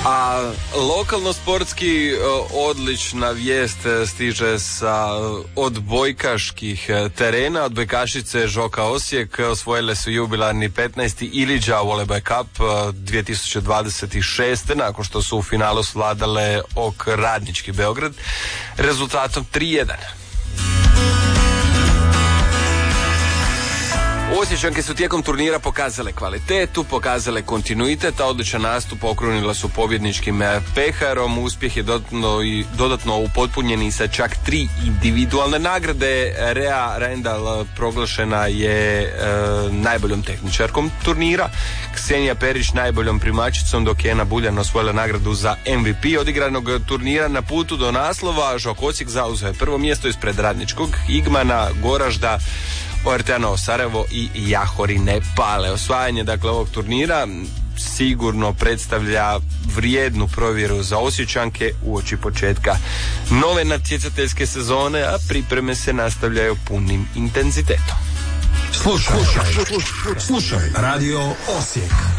A lokalno sportski odlična vijest stiže sa odbojkaških terena. Odbojkašice Žoka Osijek osvojile su jubilarni 15. Iliđa Volleyball Cup 2026. nakon što su u finalu svladale OK Radnički Beograd rezultatom 3-1. Osječanke su tijekom turnira pokazale kvalitetu, pokazale kontinuitet, a odličan nastup okrunila su pobjedničkim peharom. Uspjeh je dodatno upotpunjen i sa čak 3 individualne nagrade. Rea Rendal proglašena je najboljom tehničarkom turnira, Ksenija Perić najboljom primačicom, dok je Ena Buljan osvojila nagradu za MVP odigranog turnira. Na putu do naslova Žok Osijek zauzeo je prvo mjesto ispred Radničkog, Igmana, Goražda, ORT Novo Sarajevo i Jahorine Pale. Osvajanje dakle ovog turnira sigurno predstavlja vrijednu provjeru za Osječanke uoči početka nove natjecateljske sezone, a pripreme se nastavljaju punim intenzitetom. Slušaj Radio Osijek.